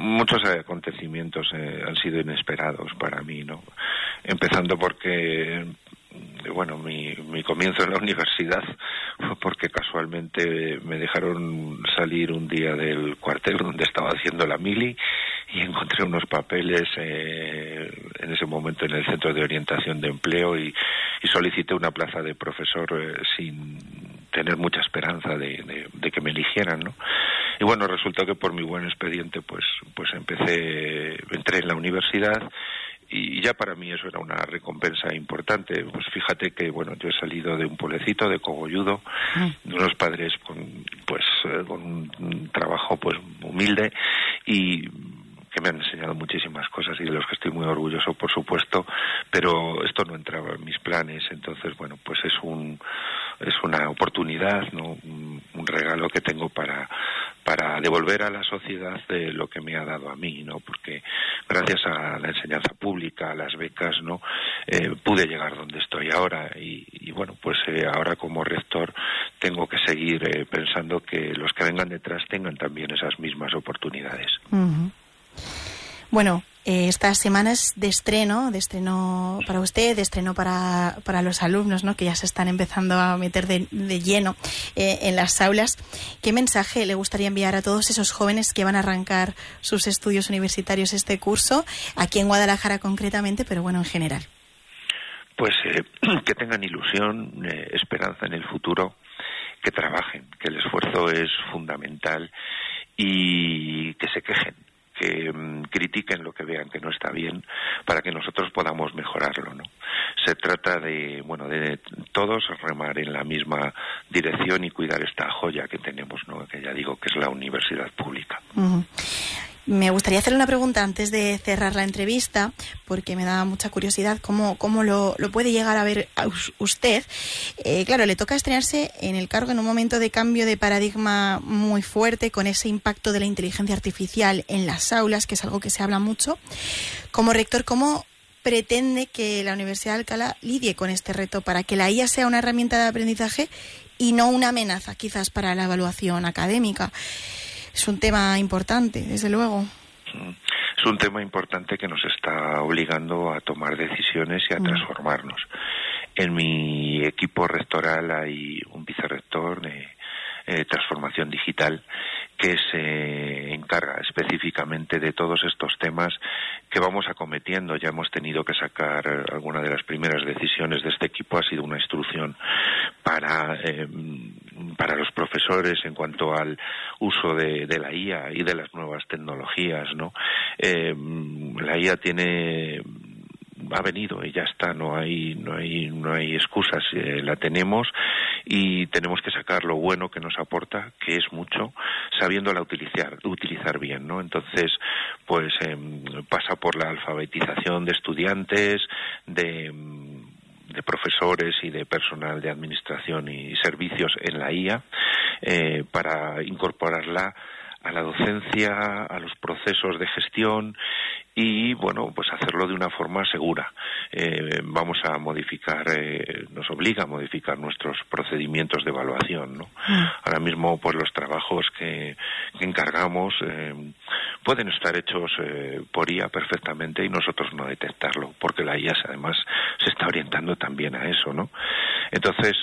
muchos acontecimientos han sido inesperados para mí, ¿no? Empezando porque, bueno, mi comienzo en la universidad fue porque casualmente me dejaron salir un día del cuartel donde estaba haciendo la mili y encontré unos papeles en ese momento en el Centro de Orientación de Empleo y solicité una plaza de profesor sin tener mucha esperanza de que me eligieran, ¿no? Y bueno, resultó que por mi buen expediente pues entré en la universidad. Y ya para mí eso era una recompensa importante. Pues fíjate que, bueno, yo he salido de un pueblecito, de Cogolludo, de unos padres con un trabajo pues humilde y que me han enseñado muchísimas cosas y de los que estoy muy orgulloso, por supuesto, pero esto no entraba en mis planes. Entonces, bueno, pues es una oportunidad, ¿no? Un regalo que tengo para devolver a la sociedad de lo que me ha dado a mí, ¿no? Porque gracias a la enseñanza pública, a las becas, ¿no? Pude llegar donde estoy ahora y bueno, pues ahora como rector tengo que seguir pensando que los que vengan detrás tengan también esas mismas oportunidades. Uh-huh. Bueno, estas semanas de estreno para usted, de estreno para los alumnos, ¿no? Que ya se están empezando a meter de lleno en las aulas. ¿Qué mensaje le gustaría enviar a todos esos jóvenes que van a arrancar sus estudios universitarios este curso, aquí en Guadalajara concretamente, pero bueno, en general? Pues que tengan ilusión, esperanza en el futuro, que trabajen, que el esfuerzo es fundamental y que se quejen, que critiquen lo que vean que no está bien para que nosotros podamos mejorarlo, ¿no? Se trata de todos remar en la misma dirección y cuidar esta joya que tenemos, ¿no? Que ya digo que es la universidad pública. Uh-huh. Me gustaría hacerle una pregunta antes de cerrar la entrevista, porque me da mucha curiosidad cómo lo puede llegar a ver a usted. Claro, le toca estrenarse en el cargo en un momento de cambio de paradigma muy fuerte, con ese impacto de la inteligencia artificial en las aulas, que es algo que se habla mucho. Como rector, ¿cómo pretende que la Universidad de Alcalá lidie con este reto para que la IA sea una herramienta de aprendizaje y no una amenaza, quizás, para la evaluación académica? Es un tema importante, desde luego. Es un tema importante que nos está obligando a tomar decisiones y a transformarnos. En mi equipo rectoral hay un vicerrector de transformación digital que se encarga específicamente de todos estos temas que vamos acometiendo. Ya hemos tenido que sacar alguna de las primeras decisiones de este equipo. Ha sido una instrucción para los profesores en cuanto al uso de la IA y de las nuevas tecnologías, ¿no? La IA ha venido y ya está, no hay excusas, la tenemos y tenemos que sacar lo bueno que nos aporta, que es mucho, sabiéndola utilizar bien, ¿no? Entonces, pues pasa por la alfabetización de estudiantes, de profesores y de personal de administración y servicios en la IA, para incorporarla a la docencia, a los procesos de gestión y, bueno, pues hacerlo de una forma segura. Vamos a modificar, nos obliga a modificar nuestros procedimientos de evaluación, ¿no? Ahora mismo, pues los trabajos que encargamos pueden estar hechos por IA perfectamente y nosotros no detectarlo, porque la IA además se está orientando también a eso, ¿no? Entonces,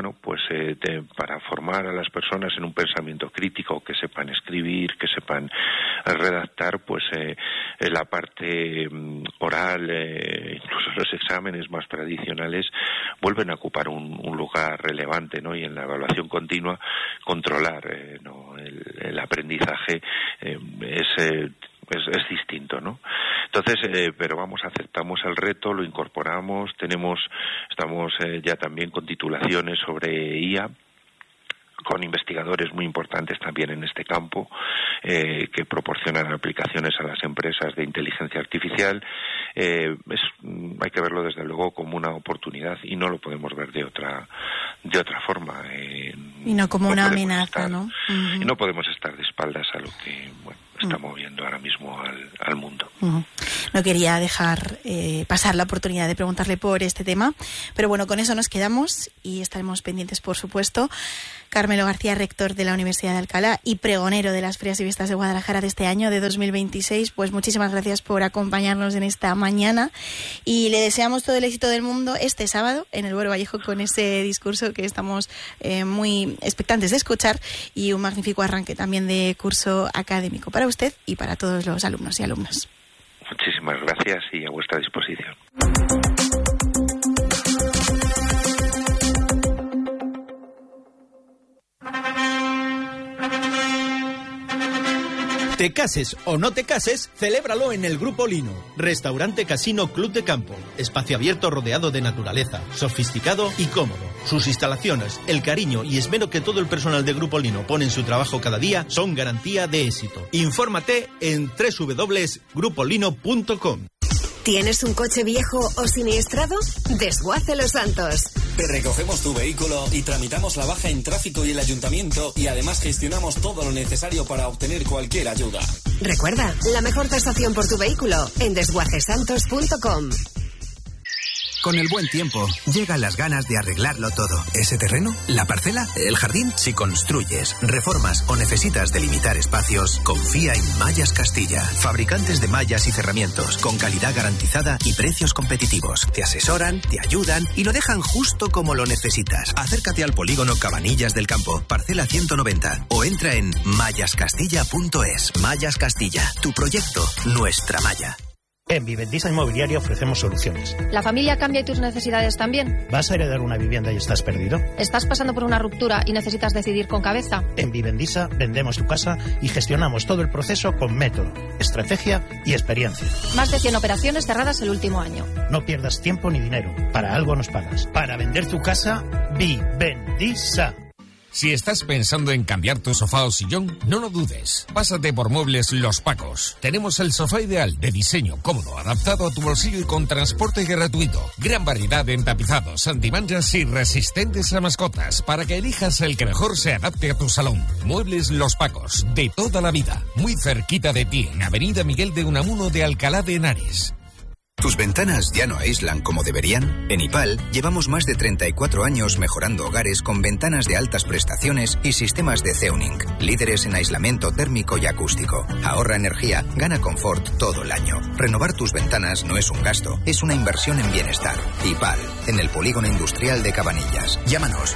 para formar a las personas en un pensamiento crítico, que sepan escribir, que sepan redactar, pues la parte oral, incluso los exámenes más tradicionales, vuelven a ocupar un lugar relevante, ¿no? Y en la evaluación continua, controlar el aprendizaje es distinto, ¿no? Entonces, pero aceptamos el reto, lo incorporamos, estamos ya también con titulaciones sobre IA, con investigadores muy importantes también en este campo, que proporcionan aplicaciones a las empresas de inteligencia artificial. Hay que verlo desde luego como una oportunidad y no lo podemos ver de otra forma. Y no como una amenaza, ¿no? Y no podemos estar de espaldas a lo que está moviendo ahora mismo al mundo. No quería dejar pasar la oportunidad de preguntarle por este tema, pero bueno, con eso nos quedamos y estaremos pendientes, por supuesto. Carmelo García, rector de la Universidad de Alcalá y pregonero de las Ferias y Fiestas de Guadalajara de este año, de 2026, pues muchísimas gracias por acompañarnos en esta mañana y le deseamos todo el éxito del mundo este sábado en el Duero Vallejo con ese discurso que estamos muy expectantes de escuchar y un magnífico arranque también de curso académico para usted y para todos los alumnos y alumnas. Muchísimas gracias y a vuestra disposición. Te cases o no te cases, celébralo en el Grupo Lino. Restaurante Casino Club de Campo. Espacio abierto rodeado de naturaleza, sofisticado y cómodo. Sus instalaciones, el cariño y esmero que todo el personal de Grupo Lino pone en su trabajo cada día son garantía de éxito. Infórmate en www.grupolino.com. ¿Tienes un coche viejo o siniestrado? Desguace Los Santos. Te recogemos tu vehículo y tramitamos la baja en tráfico y el ayuntamiento y además gestionamos todo lo necesario para obtener cualquier ayuda. Recuerda, la mejor tasación por tu vehículo en desguacesantos.com. Con el buen tiempo, llegan las ganas de arreglarlo todo. ¿Ese terreno? ¿La parcela? ¿El jardín? Si construyes, reformas o necesitas delimitar espacios, confía en Mallas Castilla. Fabricantes de mallas y cerramientos, con calidad garantizada y precios competitivos. Te asesoran, te ayudan y lo dejan justo como lo necesitas. Acércate al polígono Cabanillas del Campo, parcela 190, o entra en mallascastilla.es. Mallas Castilla, tu proyecto, nuestra malla. En Vivendisa Inmobiliaria ofrecemos soluciones. ¿La familia cambia y tus necesidades también? ¿Vas a heredar una vivienda y estás perdido? ¿Estás pasando por una ruptura y necesitas decidir con cabeza? En Vivendisa vendemos tu casa y gestionamos todo el proceso con método, estrategia y experiencia. Más de 100 operaciones cerradas el último año. No pierdas tiempo ni dinero. Para algo nos pagas. Para vender tu casa, Vivendisa. Si estás pensando en cambiar tu sofá o sillón, no lo dudes. Pásate por Muebles Los Pacos. Tenemos el sofá ideal, de diseño cómodo, adaptado a tu bolsillo y con transporte gratuito. Gran variedad en tapizados, antimanchas y resistentes a mascotas, para que elijas el que mejor se adapte a tu salón. Muebles Los Pacos, de toda la vida. Muy cerquita de ti, en Avenida Miguel de Unamuno de Alcalá de Henares. ¿Tus ventanas ya no aíslan como deberían? En IPAL llevamos más de 34 años mejorando hogares con ventanas de altas prestaciones y sistemas de Zeuning, líderes en aislamiento térmico y acústico. Ahorra energía, gana confort todo el año. Renovar tus ventanas no es un gasto, es una inversión en bienestar. IPAL, en el Polígono Industrial de Cabanillas. Llámanos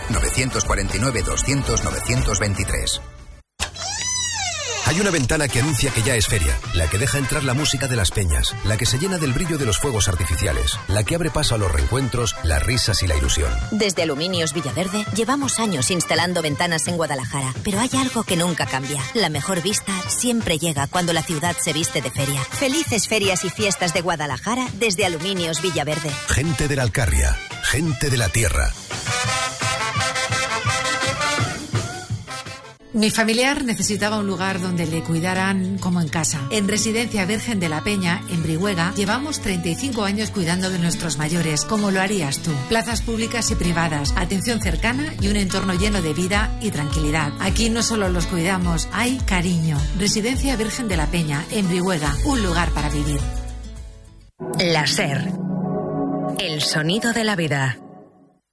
949-200-923. Hay una ventana que anuncia que ya es feria, la que deja entrar la música de las peñas, la que se llena del brillo de los fuegos artificiales, la que abre paso a los reencuentros, las risas y la ilusión. Desde Aluminios Villaverde llevamos años instalando ventanas en Guadalajara, pero hay algo que nunca cambia. La mejor vista siempre llega cuando la ciudad se viste de feria. Felices ferias y fiestas de Guadalajara desde Aluminios Villaverde. Gente de la Alcarria, gente de la tierra. Mi familiar necesitaba un lugar donde le cuidaran como en casa. En Residencia Virgen de la Peña, en Brihuega, llevamos 35 años cuidando de nuestros mayores, como lo harías tú. Plazas públicas y privadas, atención cercana y un entorno lleno de vida y tranquilidad. Aquí no solo los cuidamos, hay cariño. Residencia Virgen de la Peña, en Brihuega, un lugar para vivir. La SER. El sonido de la vida.